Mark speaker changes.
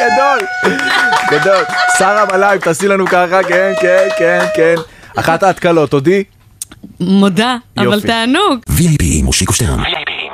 Speaker 1: גדול. גדול. שרה בלייב, תעשי לנו ככה, כן, כן, כן, כן. אחת ההתקלות, תודי?
Speaker 2: מודה, אבל תענוג.
Speaker 3: VIP מושיקו שטרן.